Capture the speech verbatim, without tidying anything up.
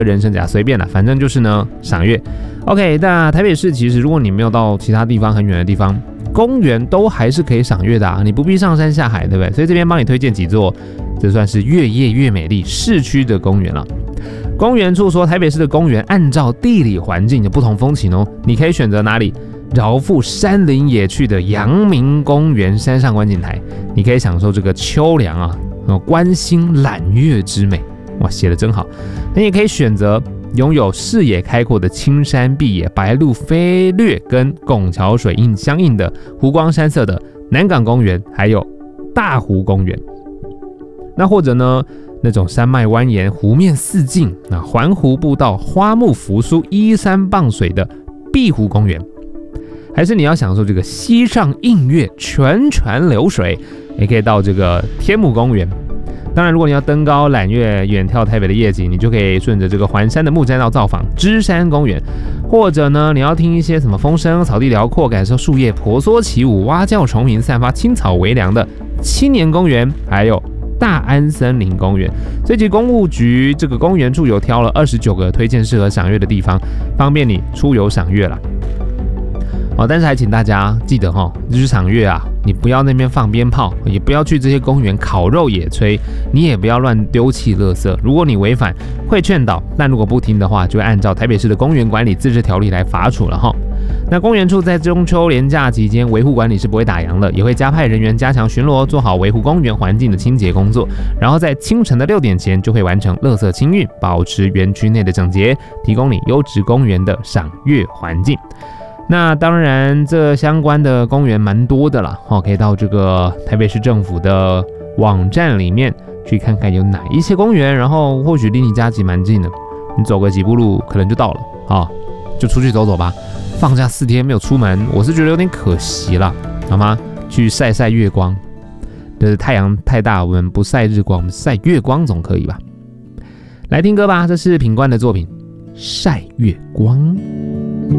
人生甲随便啦，反正就是呢赏月。OK， 那台北市其实如果你没有到其他地方很远的地方，公园都还是可以赏月的啊，你不必上山下海，对不对？所以这边帮你推荐几座，这算是越夜越美丽市区的公园了。公园处说，台北市的公园按照地理环境的不同风情哦，你可以选择哪里？饶富山林野趣的阳明公园山上观景台，你可以享受这个秋凉啊，观星揽月之美。哇，写得真好。你也可以选择拥有视野开阔的青山碧野、白鹭飞掠跟拱桥水印相应的湖光山色的南港公园，还有大湖公园。那或者呢，那种山脉蜿蜒、湖面四近、那环湖步道、花木扶疏、依山傍水的碧湖公园。还是你要享受这个溪上映月、泉泉流水，也可以到这个天母公园。当然，如果你要登高揽月、远眺台北的夜景，你就可以顺着这个环山的木栈道造访芝山公园，或者呢，你要听一些什么风声、草地辽阔，感受树叶婆娑起舞、蛙叫虫鸣、散发青草微凉的青年公园，还有大安森林公园。所以其实公务局这个公园处有挑了二十九个推荐适合赏月的地方，方便你出游赏月啦。哦，但是还请大家记得哈、哦，就是赏月啊，你不要那边放鞭炮，也不要去这些公园烤肉野炊，你也不要乱丢弃垃圾。如果你违反，会劝导，但如果不听的话，就会按照台北市的公园管理自治条例来罚处了哈。那公园处在中秋连假期间维护管理是不会打烊的，也会加派人员加强巡逻，做好维护公园环境的清洁工作，然后在清晨的六点前就会完成垃圾清运，保持园区内的整洁，提供你优质公园的赏月环境。那当然，这相关的公园蛮多的啦，哦，可以到这个台北市政府的网站里面去看看有哪一些公园，然后或许离你家其实蛮近的，你走个几步路可能就到了，啊，就出去走走吧。放假四天没有出门，我是觉得有点可惜啦，好吗？去晒晒月光，就是太阳太大，我们不晒日光，我们晒月光总可以吧？来听歌吧，这是品冠的作品《晒月光》。